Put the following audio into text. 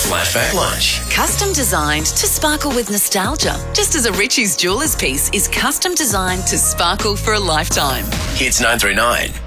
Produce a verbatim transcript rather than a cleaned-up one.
Flashback Lunch. Custom designed to sparkle with nostalgia, just as a Ritchie's Jewelers piece is custom designed to sparkle for a lifetime. Hits nine three nine.